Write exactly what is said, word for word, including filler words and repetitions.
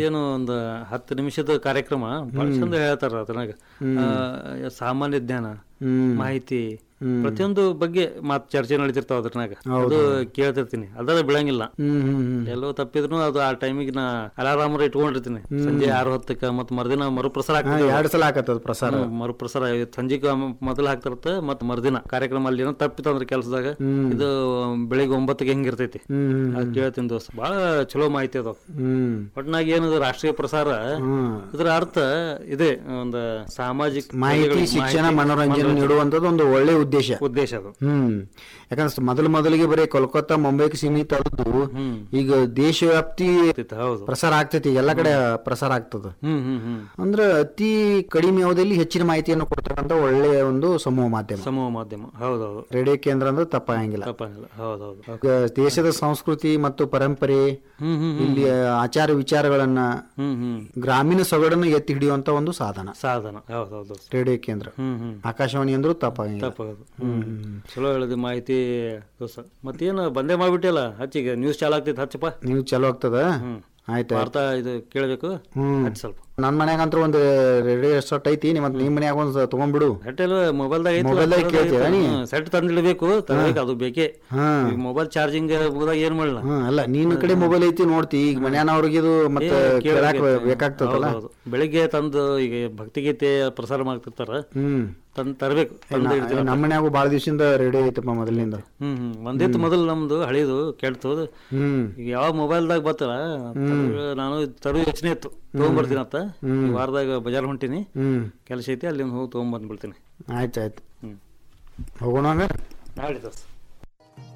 ಅದೇನು ಒಂದು ಹತ್ತು ನಿಮಿಷದ ಕಾರ್ಯಕ್ರಮ ಬಹಳ ಚಂದ ಹೇಳ್ತಾರ ಅದ್ರಾಗ. ಸಾಮಾನ್ಯ ಜ್ಞಾನ, ಮಾಹಿತಿ, ಪ್ರತಿಯೊಂದು ಬಗ್ಗೆ ಮಾತು ಚರ್ಚೆ ನಡೀತಿರ್ತಾವ ಅದ್ರನಾಗ. ಅದು ಕೇಳ್ತಿರ್ತೀನಿ, ಅದ್ರ ಬಿಡಂಗಿಲ್ಲ. ಎಲ್ಲೋ ತಪ್ಪಿದ್ರು ಅದು ಆ ಟೈಮಿಗೆ ನಾ ಅಲಾರಾಮ್ ಇಟ್ಕೊಂಡಿರ್ತೀನಿ. ಸಂಜೆ ಆರು ಹತ್ತಕ್ಕ ಮತ್ ಮರುದಿನ ಮರುಪ್ರಸಾರ ಎರಡು ಸಲ ಹಾಕತ್ತದ ಪ್ರಸಾರ. ಮರುಪ್ರಸಾರ ಸಂಜೆಗೆ ಮೊದಲು ಹಾಕ್ತಿರತ್ತ, ಮತ್ ಮರುದಿನ ಕಾರ್ಯಕ್ರಮ ಅಲ್ಲಿ ಏನೋ ತಪ್ಪಿತಂದ್ರ ಕೆಲ್ಸದಾಗ ಇದು ಬೆಳಿಗ್ಗೆ ಒಂಬತ್ತಿಗೆ ಹೆಂಗಿರ್ತೈತಿ ಅದ್ ಕೇಳ್ತೀನಿ ದೋಸ್ತ. ಬಹಳ ಚಲೋ ಮಾಹಿತಿ ಅದಾವ. ಒಟ್ನಾಗ ಏನದು ರಾಷ್ಟ್ರೀಯ ಪ್ರಸಾರ, ಇದ್ರ ಅರ್ಥ ಇದೆ, ಒಂದು ಸಾಮಾಜಿಕ ಮಾಹಿತಿ, ಶಿಕ್ಷಣ, ಮನೋರಂಜನೆ ನೀಡುವಂತದ್ದು ಒಂದು ಒಳ್ಳೆ ಉದ್ದೇಶ ಉದ್ದೇಶ ಅದು. ಹ್ಮ್ ಯಾಕಂದ್ರೆ ಮೊದಲು ಮೊದಲಿಗೆ ಬರೀ ಕೋಲ್ಕತ್ತಾ, ಮುಂಬೈಗೆ ಸೀಮಿತ ಆದದ್ದು ಈಗ ದೇಶವ್ಯಾಪ್ತಿ ಪ್ರಸಾರ ಆಗ್ತೈತಿ, ಎಲ್ಲಾ ಕಡೆ ಪ್ರಸಾರ ಆಗ್ತದ. ಅಂದ್ರೆ ಅತಿ ಕಡಿಮೆ ಅವಧಿಯಲ್ಲಿ ಹೆಚ್ಚಿನ ಮಾಹಿತಿಯನ್ನು ಕೊಡ್ತಕ್ಕಂತ ಒಳ್ಳೆಯ ಒಂದು ಸಮೂಹ ಮಾಧ್ಯಮ. ಸಮೂಹ ಮಾಧ್ಯಮ ಹೌದೌದು. ರೇಡಿಯೋ ಕೇಂದ್ರ ಅಂದ್ರೆ ತಪ್ಪಾಗಿಲ್ಲ. ತಪ್ಪಾಗಿಲ್ಲ, ಹೌದೌದು. ದೇಶದ ಸಂಸ್ಕೃತಿ ಮತ್ತು ಪರಂಪರೆ, ಇಲ್ಲಿ ಆಚಾರ ವಿಚಾರಗಳನ್ನ, ಗ್ರಾಮೀಣ ಸೊಗಡನ್ನು ಎತ್ತಿ ಹಿಡಿಯುವಂತ ಒಂದು ಸಾಧನ ಸಾಧನ ಹೌದೌದು ರೇಡಿಯೋ ಕೇಂದ್ರ. ಆಕಾಶವಾಣಿ ಅಂದ್ರೂ ತಪ್ಪಾಗಿಲ್ಲ. ತಪ್ಪಾಗದು. ಚಲೋ ಹೇಳಿದ ಮಾಹಿತಿ ದೋಸ್ತ. ಮತ್ತೇನು ಬಂದೇ ಮಾಡ್ಬಿಟ್ಟಿಲ್ಲ, ಹಚ್ಚಿಗೆ ನ್ಯೂಸ್ ಚಾಲು ಆಗ್ತೈತಿ, ಹಚ್ಚಪ್ಪ. ನ್ಯೂಸ್ ಚಾಲು ಆಗ್ತದ. ಆಯ್ತು, ವಾರ್ತಾ ಇದು ಕೇಳಬೇಕು, ಹಚ್ಚ ಸ್ವಲ್ಪ. ನನ್ ಮನ್ಯಾಗ ಅಂತ ಒಂದು ರೇಡಿಯೋ ಸೆಟ್ ಐತಿ, ನಿಮ್ ಮನ್ಯಾಗ ಒಂದ್ ತಗೊಂಡ್ಬಿಡು. ಮೊಬೈಲ್ದಾಗ ಮೊಬೈಲ್ದಾಗ ಕೇಳ್ತೀಯ ನೀ? ಸೆಟ್ ತಂದಿಡ್ಬೇಕು, ತರಬೇಕು, ಅದು ಬೇಕೇ. ಮೊಬೈಲ್ ಚಾರ್ಜಿಂಗ್ ಮುಗಿದಾಗ ಏನ್ ಮಾಡಲ್ಲ. ಅಲ್ಲ, ನಿನ್ನ ಕಡೆ ಮೊಬೈಲ್ ಐತಿ ನೋಡ್ತಿ, ಈಗ ಮನ್ಯಾನವ್ರಿಗೆ ಇದು ಮತ್ತೆ ಕೇಳಾಕ ಬೇಕಾಗ್ತದಲ್ಲ. ಬೆಳಿಗ್ಗೆ ತಂದು ಈಗ ಭಕ್ತಿಗೀತೆ ಪ್ರಸಾರ ಮಾಡ್ತಿರ್ತಾರ, ಹ್ಮ್ ತಂದ್ ತರಬೇಕು. ನಮ್ಮ ಮನ್ಯಾಗೂ ಬಾಳ ದಿವಸದಿಂದ ರೇಡಿಯೋ ಐತಪ್ಪ ಮೊದಲಿನಿಂದ. ಹ್ಮ್ ಹ್ಮ್ ಒಂದಿತ್ತು ಮೊದಲು ನಮ್ದು ಹಳಿದು ಕೆಡ್ತದ. ಹ್ಮ್ ಈಗ ಯಾವ ಮೊಬೈಲ್ದಾಗ ಬರ್ತಲ್ಲ, ನಾನು ತರು ಯೋಚನೆ ಇತ್ತು, ತಗೊಂಡ್ಬರ್ತೀನತ್ತ. ವಾರದಾಗ ಬಜಾರ್ ಹೊಂಟಿನಿ, ಕೆಲಸ ಐತಿ, ಅಲ್ಲಿ ಹೋಗಿ ತಗೊಂಡ್ ಬಂದ್ಬಿಡ್ತೀನಿ. ಆಯ್ತಾಯ್ತು, ಹೋಗೋಣ. ನಾಳೆ ದೋಸ್ತ.